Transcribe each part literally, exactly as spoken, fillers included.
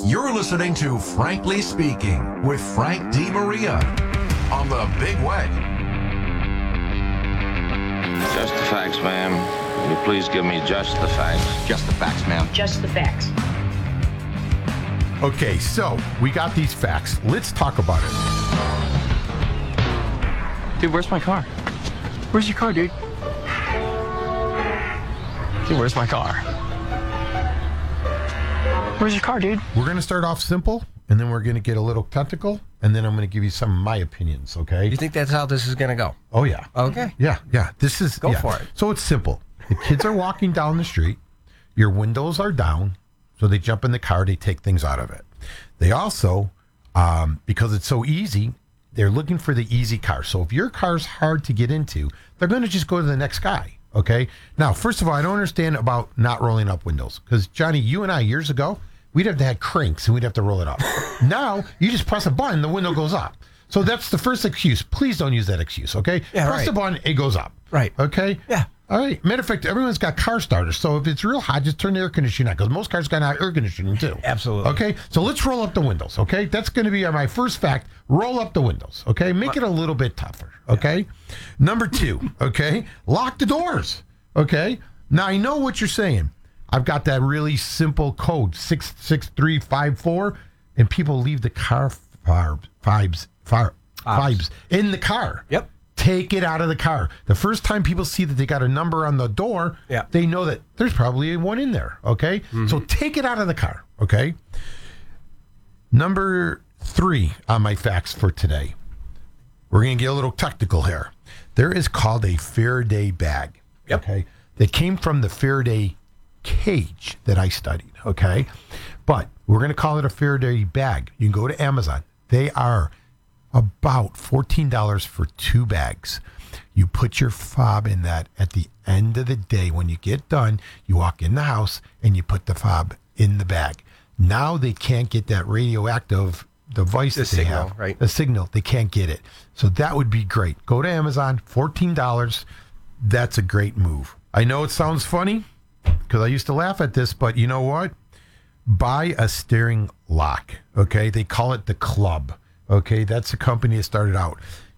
You're listening to Frankly Speaking with Frank DeMaria on the Big Way. Just the facts, ma'am. Will you please give me just the facts? Just the facts, ma'am. Just the facts. Okay, so we got these facts. Let's talk about it. Dude, where's my car? Where's your car, dude? Dude, where's my car? Where's your car, dude? We're going to start off simple, and then we're going to get a little technical, and then I'm going to give you some of my opinions, okay? You think that's how this is going to go? Oh, yeah. Okay. Yeah, yeah. This is... Go yeah. for it. So it's simple. The kids are walking down the street. Your windows are down, so they jump in the car. They take things out of it. They also, um, because it's so easy, they're looking for the easy car. So if your car's hard to get into, they're going to just go to the next guy, okay? Now, first of all, I don't understand about not rolling up windows, because, Johnny, you and I, years ago, we'd have to have cranks and we'd have to roll it up. Now, you just press a button, the window goes up. So that's the first excuse. Please don't use that excuse, okay? Yeah, press right. the button, it goes up. Right. Okay? Yeah. All right. Matter of fact, everyone's got car starters. So if it's real hot, just turn the air conditioning on, because most cars got air conditioning too. Absolutely. Okay? So let's roll up the windows, okay? That's going to be my first fact. Roll up the windows, okay? Make it a little bit tougher, okay? Number two, okay? Lock the doors, okay? Now, I know what you're saying. I've got that really simple code, six six three five four, and people leave the car fibs, fibs, fibs, fibs in the car. Yep. Take it out of the car. The first time people see that they got a number on the door, yeah. they know that there's probably one in there, okay? Mm-hmm. So take it out of the car, okay? Number three on my facts for today. We're going to get a little technical here. There is called a Faraday bag, yep. okay? That came from the Faraday cage that I studied, okay? But we're going to call it a Faraday bag. You can go to Amazon. They are about fourteen dollars for two bags. You put your fob in that. At the end of the day, when you get done, you walk in the house and you put the fob in the bag. Now they can't get that radioactive device the that they signal, have. Right. The signal, they can't get it. So that would be great. Go to Amazon, fourteen dollars. That's a great move. I know it sounds funny, because I used to laugh at this, but you know what? Buy a steering lock, okay? They call it the Club, okay? That's the company that started out.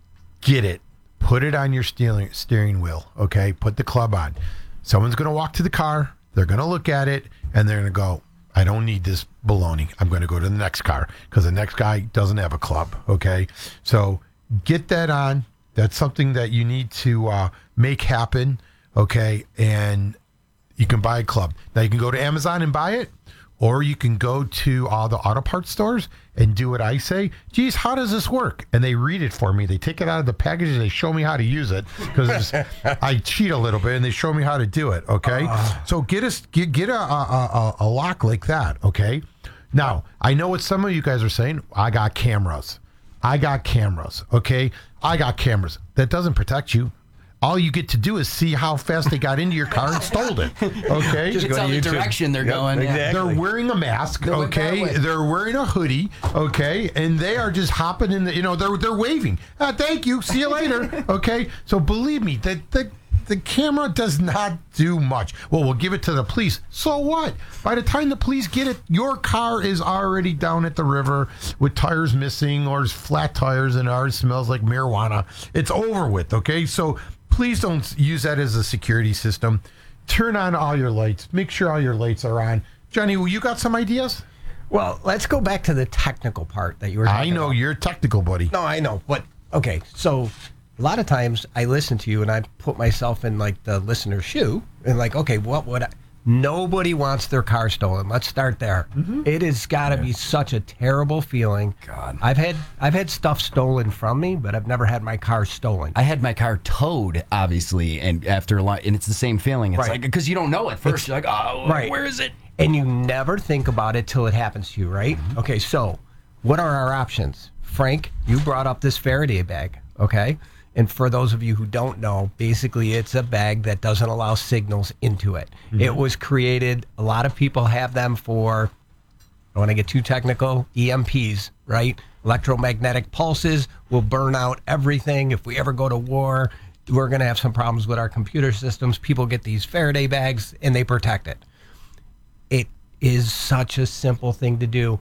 Get it. Put it on your steering steering wheel, okay? Put the Club on. Someone's going to walk to the car. They're going to look at it, and they're going to go, I don't need this baloney. I'm going to go to the next car, because the next guy doesn't have a Club, okay? So get that on. That's something that you need to uh, make happen, okay? And you can buy a Club. Now, you can go to Amazon and buy it, or you can go to all the auto parts stores and do what I say. Geez, how does this work? And they read it for me. They take it out of the package and they show me how to use it, because I cheat a little bit, and they show me how to do it, okay? Uh, so get, a, get, get a, a, a, a lock like that, okay? Now, I know what some of you guys are saying. I got cameras. I got cameras, okay? I got cameras. That doesn't protect you. All you get to do is see how fast they got into your car and stole it. Okay, just go to the direction they're yep, going. Exactly. Yeah. They're wearing a mask. They went that Okay, way. they're wearing a hoodie. Okay, and they are just hopping in the. You know, they're they're waving. Uh, thank you. See you later. Okay, so believe me, that the the camera does not do much. Well, we'll give it to the police. So what? By the time the police get it, your car is already down at the river with tires missing, or flat tires, and ours smells like marijuana. It's over with. Okay, so. Please don't use that as a security system. Turn on all your lights. Make sure all your lights are on. Johnny, you got some ideas? Well, let's go back to the technical part that you were I talking know about. you're technical, buddy. No, I know. But, okay, so a lot of times I listen to you and I put myself in, like, the listener's shoe and, like, okay, what would I... Nobody wants their car stolen. Let's start there. Mm-hmm. It has got to yeah. be such a terrible feeling. God, I've had I've had stuff stolen from me, but I've never had my car stolen. I had my car towed, obviously, and after a lot, and it's the same feeling. It's right. like because you don't know at first. It's, you're like, oh, right. where is it? And you never think about it till it happens to you, right? Mm-hmm. Okay, so what are our options? Frank, you brought up this Faraday bag, okay? And for those of you who don't know, basically it's a bag that doesn't allow signals into it. Mm-hmm. It was created, a lot of people have them for, I don't want to get too technical, E M Ps, right? Electromagnetic pulses will burn out everything. If we ever go to war, we're going to have some problems with our computer systems. People get these Faraday bags and they protect it. It is such a simple thing to do.